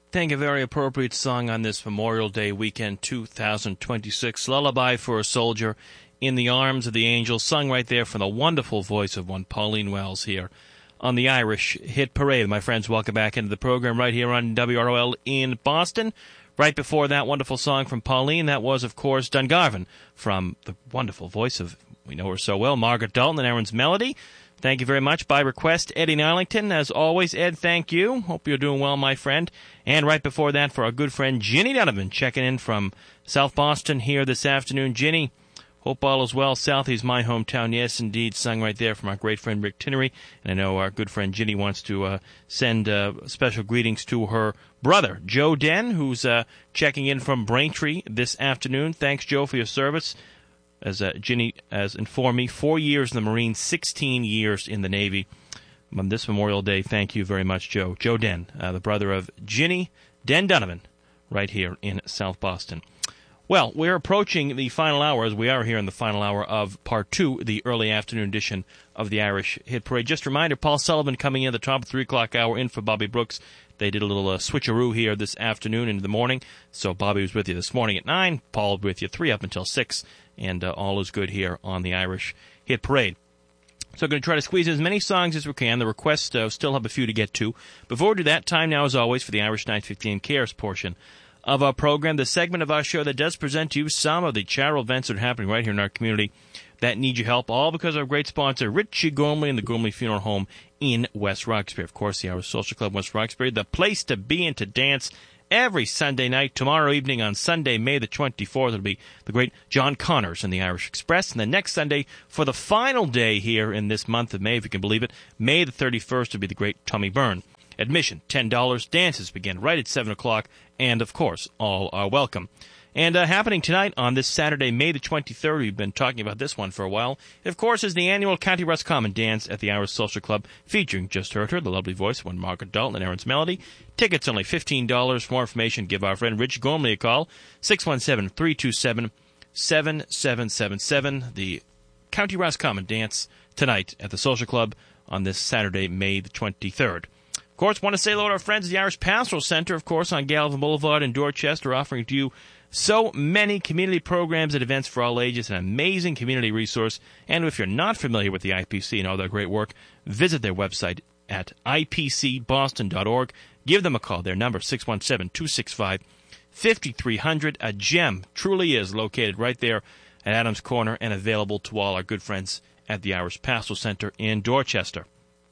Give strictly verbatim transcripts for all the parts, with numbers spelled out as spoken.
Think a very appropriate song on this Memorial Day weekend, two thousand twenty-six. Lullaby for a Soldier in the Arms of the Angels, sung right there from the wonderful voice of one Pauline Wells here on the Irish Hit Parade. My friends, welcome back into the program right here on W R O L in Boston. Right before that wonderful song from Pauline, that was, of course, Dungarvan from the wonderful voice of, we know her so well, Margaret Dalton and Aaron's Melody. Thank you very much. By request, Eddie Arlington. As always, Ed, thank you. Hope you're doing well, my friend. And right before that, for our good friend Ginny Donovan, checking in from South Boston here this afternoon. Ginny, hope all is well. Southie's my hometown. Yes, indeed, sung right there from our great friend Rick Tinnery. And I know our good friend Ginny wants to uh, send uh, special greetings to her brother, Joe Den, who's uh, checking in from Braintree this afternoon. Thanks, Joe, for your service. As uh, Ginny has informed me, four years in the Marines, sixteen years in the Navy. On this Memorial Day, thank you very much, Joe. Joe Den, uh, the brother of Ginny Den Donovan, right here in South Boston. Well, we're approaching the final hour, as we are here in the final hour of part two, the early afternoon edition of the Irish Hit Parade. Just a reminder, Paul Sullivan coming in at the top of the three o'clock hour in for Bobby Brooks. They did a little uh, switcheroo here this afternoon into the morning. So Bobby was with you this morning at nine, Paul with you three up until six, and uh, all is good here on the Irish Hit Parade. So I'm going to try to squeeze in as many songs as we can. The requests uh, still have a few to get to. Before we do that, time now, as always, for the Irish nine fifteen Cares portion of our program, the segment of our show that does present to you some of the charitable events that are happening right here in our community that need your help, all because of our great sponsor, Richie Gormley and the Gormley Funeral Home in West Roxbury. Of course, the Irish Social Club West Roxbury, the place to be and to dance every Sunday night. Tomorrow evening on Sunday, May the twenty-fourth, it'll be the great John Connors and the Irish Express. And the next Sunday, for the final day here in this month of May, if you can believe it, May the thirty-first, will be the great Tommy Byrne. Admission, ten dollars. Dances begin right at seven o'clock. And, of course, all are welcome. And uh, happening tonight on this Saturday, May the twenty-third, we've been talking about this one for a while, it, of course, is the annual County Roscommon Dance at the Irish Social Club, featuring, just heard her, the lovely voice of one Margaret Dalton and Aaron's Melody. Tickets only fifteen dollars. For more information, give our friend Rich Gormley a call, six one seven, three two seven, seven seven seven seven. The County Roscommon Dance tonight at the Social Club on this Saturday, May the twenty-third. Of course, want to say hello to our friends at the Irish Pastoral Center, of course, on Galvin Boulevard in Dorchester, offering to you so many community programs and events for all ages, an amazing community resource. And if you're not familiar with the I P C and all their great work, visit their website at I P C boston dot org. Give them a call. Their number, six one seven, two six five, five three zero zero. A gem truly is located right there at Adams Corner and available to all our good friends at the Irish Pastoral Center in Dorchester.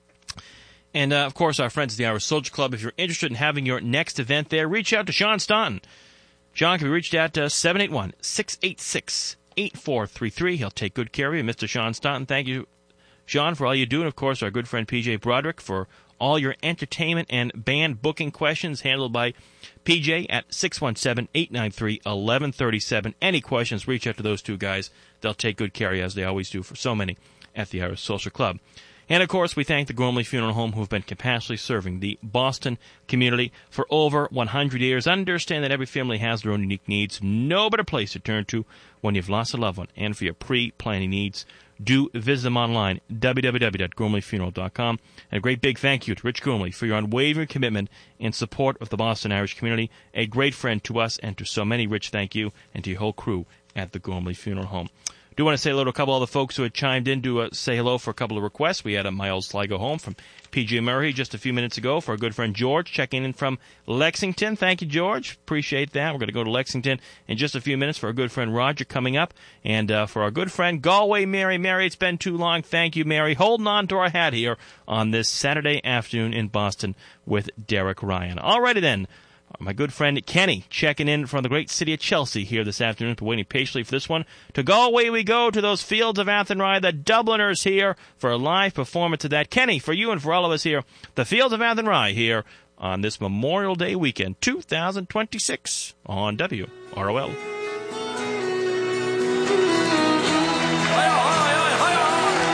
And, uh, of course, our friends at the Irish Social Club, if you're interested in having your next event there, reach out to Sean Staunton. Sean can be reached at uh, seven eight one, six eight six, eight four three three. He'll take good care of you. Mister Sean Staunton, thank you, Sean, for all you do. And, of course, our good friend P J Broderick for all your entertainment and band booking questions handled by P J at six one seven, eight nine three, one one three seven. Any questions, reach out to those two guys. They'll take good care of you, as they always do for so many at the Irish Social Club. And, of course, we thank the Gormley Funeral Home, who have been compassionately serving the Boston community for over one hundred years. Understand that every family has their own unique needs. No better place to turn to when you've lost a loved one. And for your pre-planning needs, do visit them online, w w w dot gormley funeral dot com. And a great big thank you to Rich Gormley for your unwavering commitment and support of the Boston Irish community. A great friend to us and to so many. Rich, thank you, and to your whole crew at the Gormley Funeral Home. Do want to say hello to a couple of other folks who had chimed in to uh, say hello for a couple of requests. We had a Miles Sligo home from P J Murray just a few minutes ago for our good friend George checking in from Lexington. Thank you, George. Appreciate that. We're going to go to Lexington in just a few minutes for our good friend Roger coming up. And uh, for our good friend Galway Mary. Mary, it's been too long. Thank you, Mary. Holding on to our hat here on this Saturday afternoon in Boston with Derek Ryan. All righty then. My good friend Kenny checking in from the great city of Chelsea here this afternoon. Been waiting patiently for this one. To Galway we go, to those fields of Athenry, the Dubliners here for a live performance of that. Kenny, for you and for all of us here, the fields of Athenry here on this Memorial Day weekend, two thousand twenty-six on W R O L.